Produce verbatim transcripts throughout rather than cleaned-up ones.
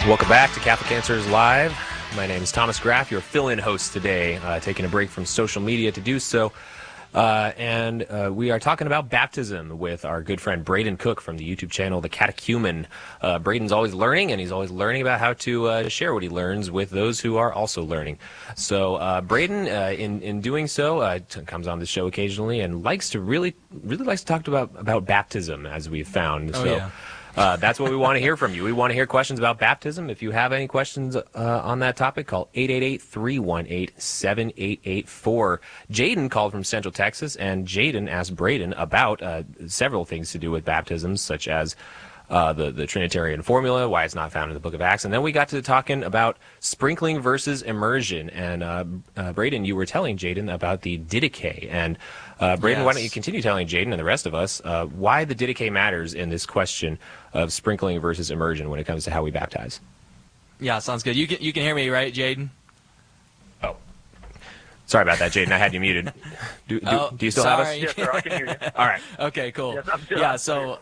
Welcome back to Catholic Answers Live. My name is Thomas Graff, your fill-in host today, uh, taking a break from social media to do so. Uh, and uh, we are talking about baptism with our good friend Braden Cook from the YouTube channel The Catechumen. Uh, Braden's always learning, and he's always learning about how to uh, share what he learns with those who are also learning. So uh, Braden, uh, in in doing so, uh, t- comes on the show occasionally and likes to really really likes to talk about about baptism, as we've found. Oh, so. yeah. Uh, that's what we want to hear from you. We want to hear questions about baptism. If you have any questions uh, on that topic, call eight eight eight, three one eight, seven eight eight four. Jaden called from Central Texas, and Jaden asked Braden about uh, several things to do with baptisms, such as uh, the, the Trinitarian formula, why it's not found in the Book of Acts. And then we got to talking about sprinkling versus immersion. And uh, uh, Braden, you were telling Jaden about the Didache. And uh, Braden, Yes. why don't you continue telling Jaden and the rest of us uh, why the Didache matters in this question of sprinkling versus immersion when it comes to how we baptize. Yeah, sounds good. You can you can hear me, right, Jaden? Oh, sorry about that, Jaden. I had you muted. Do, do, Oh, do you still sorry. have us? Yes, sir, I can hear you. All right. Okay, cool. Yes, I'm still- yeah, so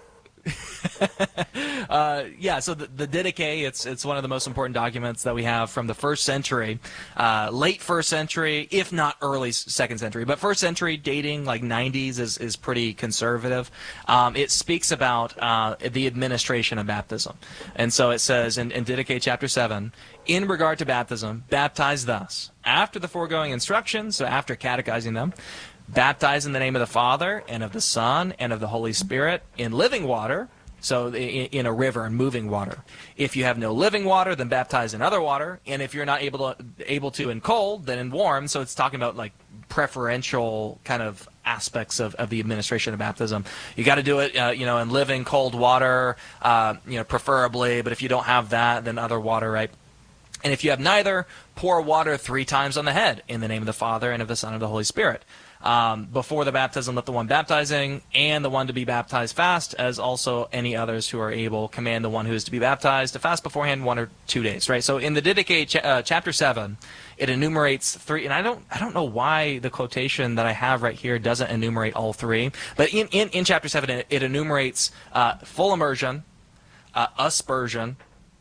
uh, yeah, so the, the Didache, it's it's one of the most important documents that we have from the first century, uh, late first century, if not early s- second century, but first century dating like nineties is is pretty conservative. Um, it speaks about uh, the administration of baptism, and so it says in, in Didache chapter seven, in regard to baptism, baptize thus after the foregoing instructions, so after catechizing them. Baptize in the name of the Father, and of the Son, and of the Holy Spirit, in living water, so in, in a river and moving water. If you have no living water, then baptize in other water, and if you're not able to, able to in cold, then in warm. So it's talking about like preferential kind of aspects of, of the administration of baptism. You got to do it, uh, you know, in living cold water, uh, you know, preferably, but if you don't have that, then other water, right? And if you have neither, pour water three times on the head in the name of the Father, and of the Son, and of the Holy Spirit. Um, before the baptism, let the one baptizing and the one to be baptized fast, as also any others who are able command the one who is to be baptized to fast beforehand one or two days. Right. So in the Didache ch- uh, chapter seven, it enumerates three, and I don't I don't know why the quotation that I have right here doesn't enumerate all three, but in in, in chapter seven it, it enumerates uh, full immersion, uh, aspersion.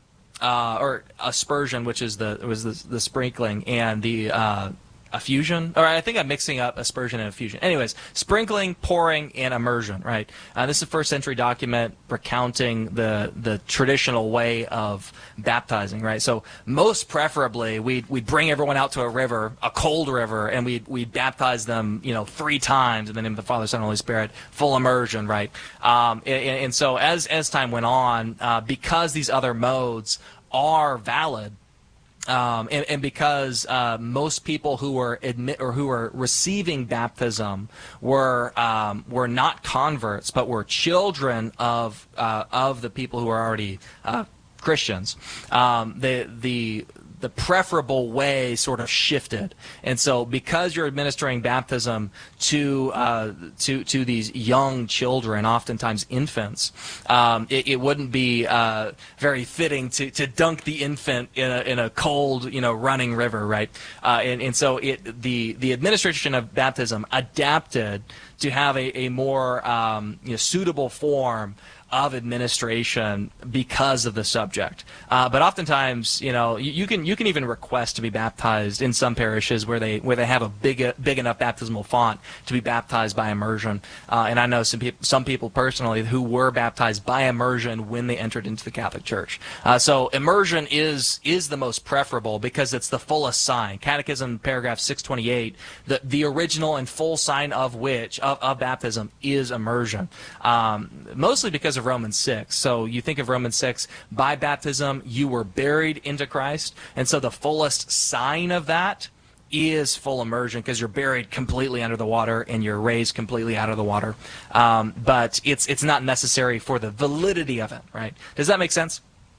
Uh, or aspersion, which is the was the, the sprinkling, and the uh, effusion. Or I think I'm mixing up aspersion and effusion. Anyways, sprinkling, pouring, and immersion. Right. Uh, this is a first century document recounting the the traditional way of baptizing. Right. So most preferably, we'd we'd bring everyone out to a river, a cold river, and we'd we'd baptize them, you know, three times in the name of the Father, Son, and Holy Spirit, full immersion. Right. Um, and, and so as as time went on, uh, because these other modes are valid, um, and, and because uh, most people who were admit or who were receiving baptism were um, were not converts, but were children of uh, of the people who are already uh, Christians, um, the the the preferable way sort of shifted. And so because you're administering baptism to uh, to to these young children, oftentimes infants, um, it, it wouldn't be uh, very fitting to, to dunk the infant in a, in a cold, you know, running river, right? Uh, and, and so it the the administration of baptism adapted to have a, a more um, you know, suitable form of administration because of the subject. Uh, but oftentimes, you know, you, you can you can even request to be baptized in some parishes where they where they have a big big enough baptismal font to be baptized by immersion. Uh, and I know some people some people personally who were baptized by immersion when they entered into the Catholic Church. Uh, so immersion is is the most preferable because it's the fullest sign. Catechism paragraph six twenty-eight, the the original and full sign of which of, of baptism is immersion. Um, mostly because of Romans six. So you think of Romans six, by baptism you were buried into Christ, and so the fullest sign of that is full immersion because you're buried completely under the water and you're raised completely out of the water. Um, but it's it's not necessary for the validity of it, right? Does that make sense?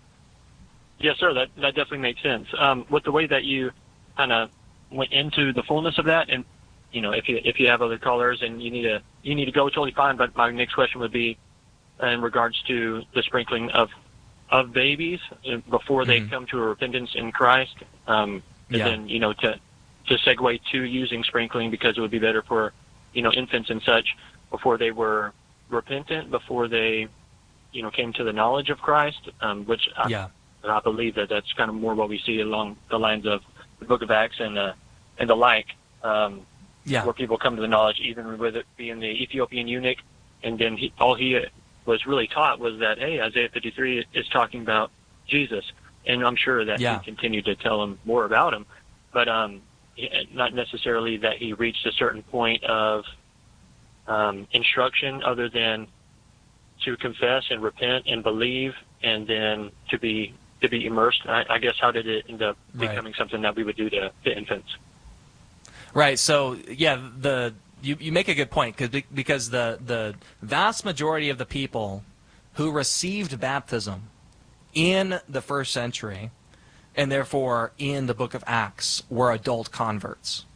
Yes, sir. That that definitely makes sense. Um, with the way that you kind of went into the fullness of that, and you know, if you if you have other callers and you need to you need to go, totally fine. But my next question would be in regards to the sprinkling of of babies before they mm-hmm. come to a repentance in Christ, um, and yeah. then you know to to segue to using sprinkling because it would be better for you know infants and such before they were repentant, before they you know came to the knowledge of Christ, um, which I, yeah. And I believe that that's kind of more what we see along the lines of the Book of Acts and uh, and the like, um, Yeah. where people come to the knowledge, even with it being the Ethiopian eunuch, and then he, all he was really taught was that, hey, Isaiah fifty-three is talking about Jesus, and I'm sure that Yeah. he continued to tell him more about him, but um, he- not necessarily that he reached a certain point of um, instruction other than to confess and repent and believe, and then to be to be immersed. I, I guess how did it end up Right. becoming something that we would do to, to infants? Right. So yeah, the you, you make a good point because because the the vast majority of the people who received baptism in the first century, and therefore in the Book of Acts, were adult converts.